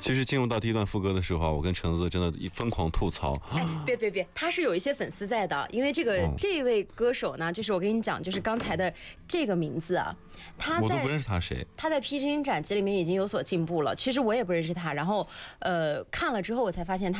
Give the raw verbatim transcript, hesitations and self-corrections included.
其实进入到第一段副歌的时候，我跟橙子真的疯狂吐槽。 哎，别别别，他是有一些粉丝在的，因为这个、哦、这位歌手呢，就是我跟你讲，就是刚才的这个名字啊，他在我都不认识他谁。 他在披荆斩棘里面已经有所进步了。其实我也不认识他，然后呃看了之后我才发现他。